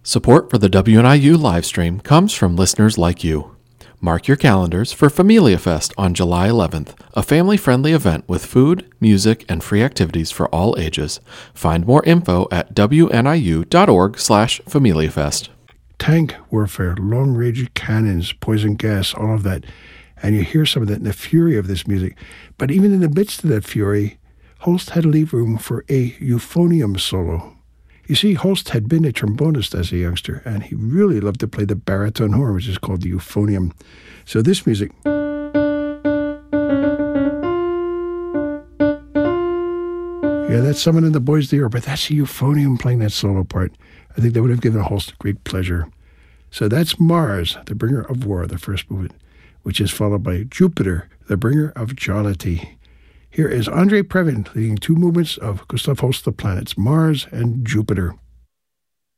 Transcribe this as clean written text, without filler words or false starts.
Support for the WNIU livestream comes from listeners like you. Mark your calendars for Familia Fest on July 11th, a family-friendly event with food, music, and free activities for all ages. Find more info at wniu.org/FamiliaFest. Tank warfare, long-range cannons, poison gas, all of that. And you hear some of that in the fury of this music. But even in the midst of that fury, Holst had to leave room for a euphonium solo. You see, Holst had been a trombonist as a youngster, and he really loved to play the baritone horn, which is called the euphonium. So this music... Yeah, that's Someone in the Boys of the Earth, but that's the euphonium playing that solo part. I think that would have given Holst great pleasure. So that's Mars, the Bringer of War, the first movement, which is followed by Jupiter, the Bringer of Jollity. Here is Andre Previn leading two movements of Gustav Holst's The Planets, Mars and Jupiter.